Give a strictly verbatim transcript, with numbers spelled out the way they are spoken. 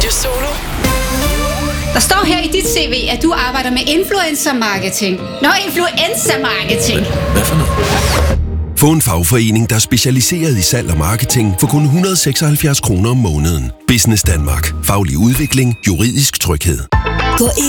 Radio Solo. Der står her i dit C V, at du arbejder med influencer marketing. Nå, influencer marketing. Hvad for noget? Få en fagforening, der er specialiseret i salg og marketing for kun et hundrede og seksoghalvfjerds kroner om måneden. Business Danmark. Faglig udvikling. Juridisk tryghed. Gå